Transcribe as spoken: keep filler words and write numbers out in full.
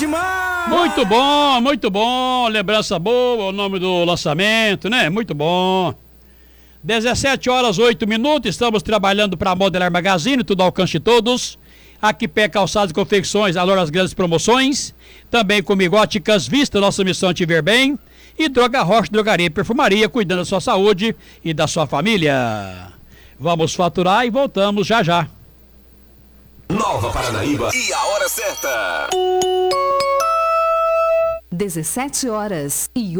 demais! Muito bom, muito bom. Lembrança boa, o nome do lançamento, né? Muito bom. dezessete horas, oito minutos. Estamos trabalhando para a Modelar Magazine, tudo ao alcance de todos. Aqui Pé Calçados e Confecções, alô as grandes promoções. Também comigo, Óticas Vista, nossa missão é te ver bem. E Droga Rocha, Drogaria e Perfumaria, cuidando da sua saúde e da sua família. Vamos faturar e voltamos já já. Nova Paranaíba e a hora certa. dezessete horas e